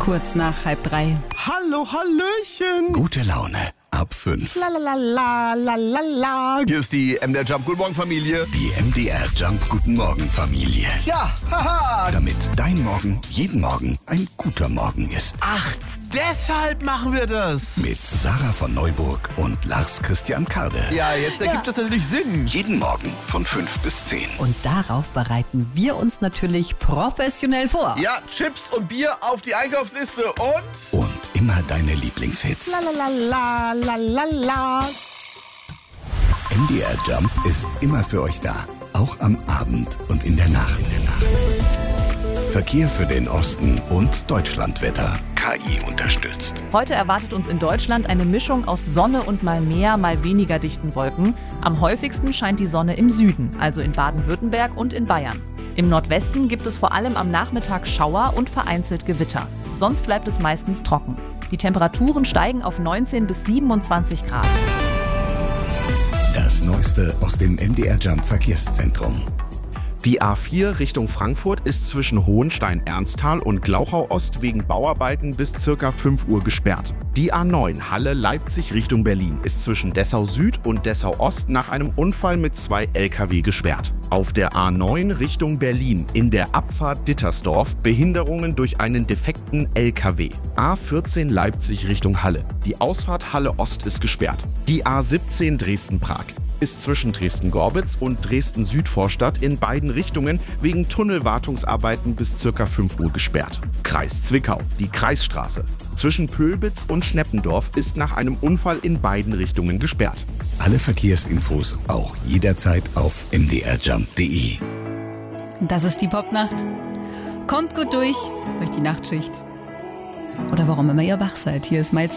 Kurz nach 2:30. Hallo, hallöchen. Gute Laune ab 5. La la la la la la. Hier ist die MDR Jump Guten Morgen Familie. Die MDR Jump Guten Morgen Familie. Ja, haha. Damit dein Morgen jeden Morgen ein guter Morgen ist. Ach, deshalb machen wir das. Mit Sarah von Neuburg und Lars Christian Karde. Ja, jetzt ergibt das natürlich Sinn. Jeden Morgen von 5 bis 10. Und darauf bereiten wir uns natürlich professionell vor. Ja, Chips und Bier auf die Einkaufsliste und immer deine Lieblingshits. la la la la la la. MDR Jump ist immer für euch da. Auch am Abend und in der Nacht. Verkehr für den Osten und Deutschlandwetter. KI unterstützt. Heute erwartet uns in Deutschland eine Mischung aus Sonne und mal mehr, mal weniger dichten Wolken. Am häufigsten scheint die Sonne im Süden, also in Baden-Württemberg und in Bayern. Im Nordwesten gibt es vor allem am Nachmittag Schauer und vereinzelt Gewitter. Sonst bleibt es meistens trocken. Die Temperaturen steigen auf 19 bis 27 Grad. Das Neueste aus dem MDR Jump Verkehrszentrum. Die A4 Richtung Frankfurt ist zwischen Hohenstein-Ernsthal und Glauchau-Ost wegen Bauarbeiten bis ca. 5 Uhr gesperrt. Die A9 Halle-Leipzig Richtung Berlin ist zwischen Dessau-Süd und Dessau-Ost nach einem Unfall mit 2 Lkw gesperrt. Auf der A9 Richtung Berlin in der Abfahrt Dittersdorf Behinderungen durch einen defekten Lkw. A14 Leipzig Richtung Halle. Die Ausfahrt Halle-Ost ist gesperrt. Die A17 Dresden-Prag ist zwischen Dresden-Gorbitz und Dresden-Südvorstadt in beiden Richtungen wegen Tunnelwartungsarbeiten bis ca. 5 Uhr gesperrt. Kreis Zwickau, die Kreisstraße. Zwischen Pölbitz und Schneppendorf ist nach einem Unfall in beiden Richtungen gesperrt. Alle Verkehrsinfos auch jederzeit auf mdrjump.de. Das ist die Popnacht. Kommt gut durch die Nachtschicht. Oder warum immer ihr wach seid. Hier ist Miles